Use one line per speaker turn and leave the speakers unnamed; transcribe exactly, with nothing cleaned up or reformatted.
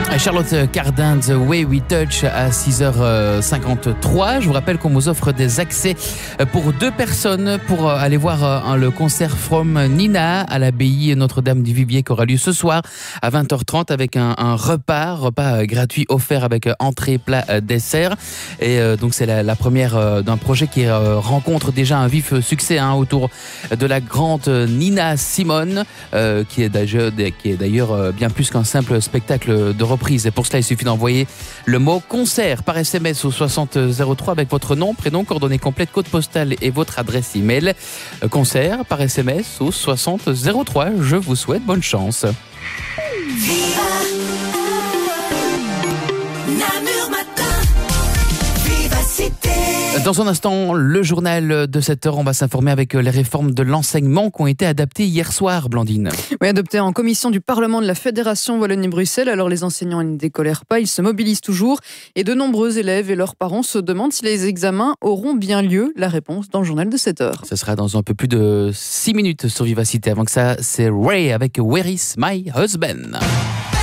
Charlotte Cardin, The Way We Touch à six heures cinquante-trois. Je vous rappelle qu'on vous offre des accès pour deux personnes pour aller voir le concert From Nina à l'abbaye Notre-Dame du Vivier qui aura lieu ce soir à vingt heures trente avec un, un repas, repas gratuit offert avec entrée, plat, dessert. Et donc c'est la, la première d'un projet qui rencontre déjà un vif succès hein, autour de la grande Nina Simone euh, qui est d'ailleurs, qui est d'ailleurs bien plus qu'un simple spectacle de reprise. Et pour cela, il suffit d'envoyer le mot concert par S M S au soixante zéro trois avec votre nom, prénom, coordonnées complètes, code postal et votre adresse email. Concert par S M S au soixante zéro trois. Je vous souhaite bonne chance. Viva Namur Matin. Vivacité. Dans un instant, le journal de sept heures, on va s'informer avec les réformes de l'enseignement qui ont été adaptées hier soir, Blandine.
Oui, adoptées en commission du Parlement de la Fédération Wallonie-Bruxelles. Alors les enseignants ils ne décolèrent pas, ils se mobilisent toujours. Et de nombreux élèves et leurs parents se demandent si les examens auront bien lieu. La réponse dans le journal de sept heures.
Ce sera dans un peu plus de six minutes sur Vivacité. Avant que ça, c'est Ray avec Where is my husband?